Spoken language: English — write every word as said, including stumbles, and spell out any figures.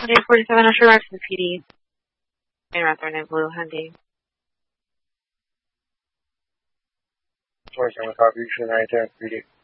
Hyundai forty-seven Usher Rex and P D. And Raptor nine Blue Hyundai. forty-seven copy, United P D.